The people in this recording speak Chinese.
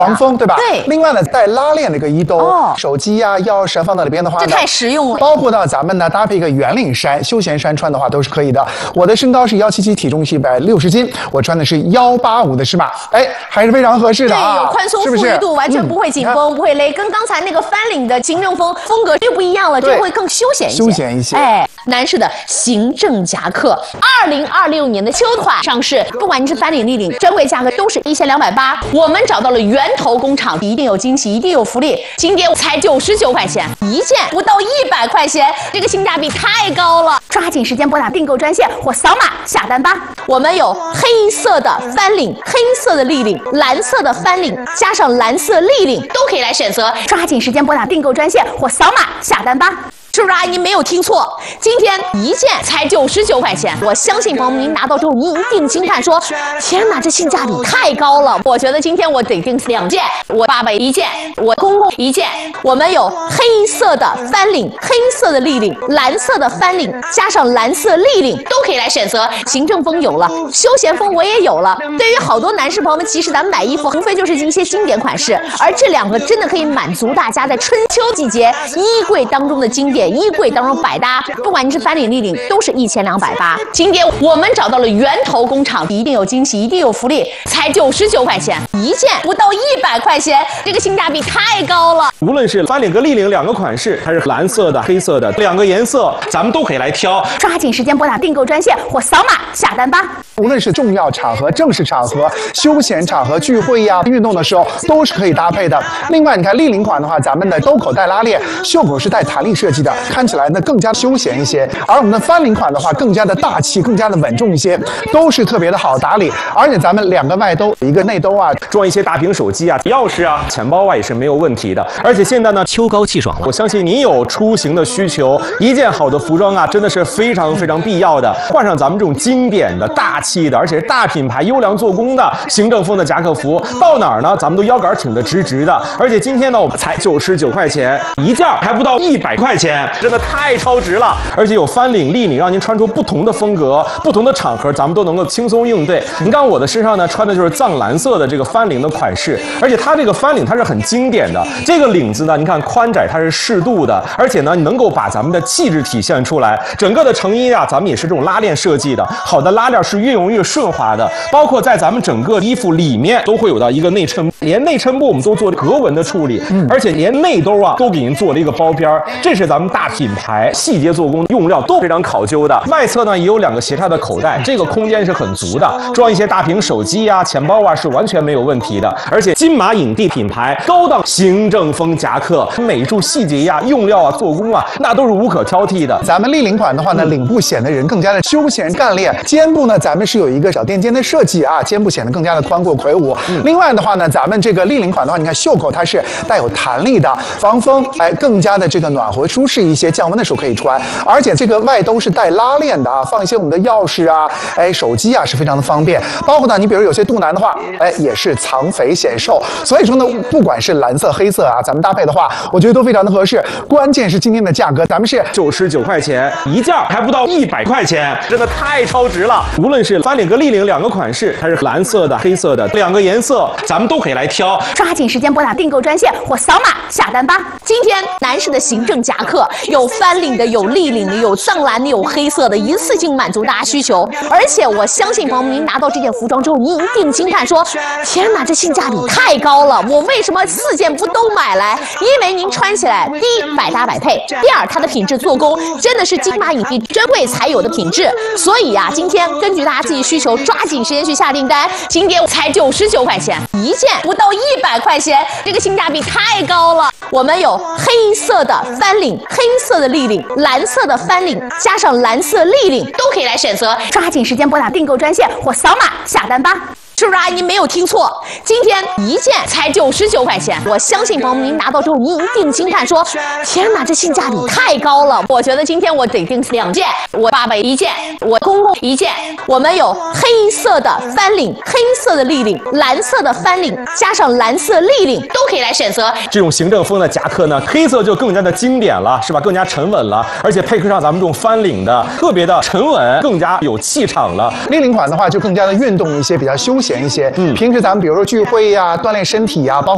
防风，对吧？ 对。 另外呢，带拉链的一个衣兜，手机呀、钥匙放到里边的话呢， 这太实用了。 包括呢，咱们呢搭配一个圆领衫、休闲衫穿的话都是可以的。我的身高是177，体重是160斤，我穿的是185的尺码，哎，还是非常合适的啊。 对，有宽松富裕度，完全不会紧绷，不会勒，跟刚才那个翻领的行政风格又不一样了，就会更休闲一些。 休闲一些。 哎，男士的行政夹克，2026年的秋款上市，不管你是翻领、立领，专柜价格都是1280。我们找到了源头工厂，一定有惊喜，一定有福利。今天才99块钱一件，不到100块钱，这个性价比太高了。抓紧时间拨打订购专线或扫码下单吧。我们有黑色的翻领、黑色的立领、蓝色的翻领，加上蓝色立领都可以来选择。抓紧时间拨打订购专线或扫码下单吧。是不是啊？您没有听错，今天一件才99块钱。我相信朋友们，您拿到之后，您一定惊叹说：“天哪，这性价比太高了！”我觉得今天我得订2件，我爸爸一件，我公公一件。我们有黑色的翻领、黑色的立领、蓝色的翻领，加上蓝色立领都可以来选择。行政风有了，休闲风我也有了。对于好多男士朋友们，其实咱们买衣服无非就是一些经典款式，而这两个真的可以满足大家在春秋季节衣柜当中的经典。衣柜当中百搭，不管你是翻领、立领，都是1280。今天我们找到了源头工厂，一定有惊喜，一定有福利，才99块钱一件，不到100块钱，这个性价比太高了。 无论是翻领和立领两个款式，还是蓝色的、黑色的两个颜色，咱们都可以来挑。 抓紧时间拨打订购专线或扫码下单吧。 无论是重要场合、正式场合、休闲场合、聚会呀、运动的时候，都是可以搭配的。另外，你看立领款的话，咱们的兜口带拉链，袖口是带弹力设计的，看起来呢更加休闲一些。而我们的翻领款的话，更加的大气，更加的稳重一些，都是特别的好打理。而且咱们2个外兜，一个内兜啊， 装一些大屏手机啊、钥匙啊、钱包啊也是没有问题的。而且现在呢， 秋高气爽了， 我相信你有出行的需求，一件好的服装啊，真的是非常非常必要的。换上咱们这种经典的、大气的，而且是大品牌、优良做工的行政风的夹克服，到哪儿呢，咱们都腰杆挺得直直的。而且今天呢，我们才99块钱一件，还不到100块钱，真的太超值了。而且有翻领、立领，让您穿出不同的风格、不同的场合，咱们都能够轻松应对。您看我的身上呢，穿的就是藏蓝色的这个翻领的款式，而且它这个翻领它是很经典的。这个领子呢，你看宽窄它是适度的，而且呢，能够把咱们的气质体现出来。整个的成衣啊，咱们也是这种拉链设计的，好的拉链是越用越顺滑的。包括在咱们整个衣服里面都会有到一个内衬，连内衬部我们都做格纹的处理，而且连内兜啊都给您做了一个包边儿，这是咱们大品牌细节做工，用料都非常考究的。外侧呢也有2个斜插的口袋，这个空间是很足的，装一些大屏手机啊、钱包啊是完全没有问题的。而且金马影帝品牌高档行政风夹克，每处细节呀、用料啊、做工啊，那都是无可挑剔的。 咱们立领款的话呢，领部显得人更加的休闲干练，肩部呢咱们是有一个小垫肩的设计啊，肩部显得更加的宽阔魁梧。另外的话呢，咱们这个立领款的话，你看袖口它是带有弹力的，防风，哎，更加的这个暖和舒适一些，降温的时候可以穿。而且这个外兜是带拉链的啊，放一些我们的钥匙啊，哎，手机啊是非常的方便。包括呢，你比如有些肚腩的话，哎，也是藏肥显瘦。所以说呢，不管是蓝色、黑色啊，咱们搭配的话，我觉得都非常的合适。关键是今天的价格，咱们是 99块钱一件，还不到100块钱，真的太超值了。无论是翻领和立领两个款式，还是蓝色的、黑色的两个颜色，咱们都可以来挑。 抓紧时间拨打订购专线或扫码下单吧。今天男士的行政夹克有翻领的，有立领的，有藏蓝的，有黑色的，一次性满足大家需求。而且我相信朋友们，您拿到这件服装之后，您一定惊叹说：“天哪，这性价比太高了！我为什么4件不都买来？”因为您穿起来，第一百搭百配，第二它的品质做工真的是金马影帝专柜才有的品质。所以啊，今天根据大家自己需求，抓紧时间去下订单。今天才99块钱一件，不到100块钱，这个性价比太高了。我们有黑色的翻领、黑色的立领、蓝色的翻领，加上蓝色立领都可以来选择。抓紧时间拨打订购专线或扫码下单吧。是不是啊？您没有听错，今天一件才99块钱。我相信朋友们，您拿到之后，您一定惊叹说：“天哪，这性价比太高了！”我觉得今天我得订2件，我爸爸一件，我公公一件。我们有黑色的翻领、黑色的立领、蓝色的翻领，加上蓝色立领都可以来选择。 这种行政风的夹克呢，黑色就更加的经典了，是吧？更加沉稳了，而且配合上咱们这种翻领的，特别的沉稳，更加有气场了。 立领款的话，就更加的运动一些，比较休闲一些。平时咱们比如说聚会呀、锻炼身体呀，包括